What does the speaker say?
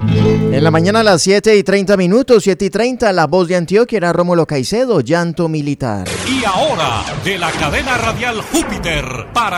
En la mañana a las 7:30, 7:30, La Voz de Antioquia era Rómulo Caicedo, Llanto Militar. Y ahora, de la cadena radial Júpiter, para